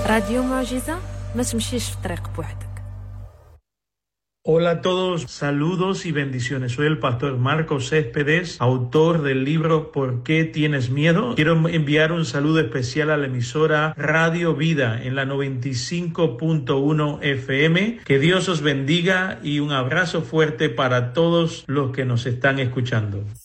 راديو معجزة ما تمشيش في الطريق بوحدك. Hola a todos, saludos y bendiciones. Soy el pastor Marcos Céspedes, autor del libro ¿Por qué tienes miedo? Quiero enviar un saludo especial a la emisora Radio Vida en la 95.1 FM. Que Dios os bendiga y un abrazo fuerte para todos los que nos están escuchando.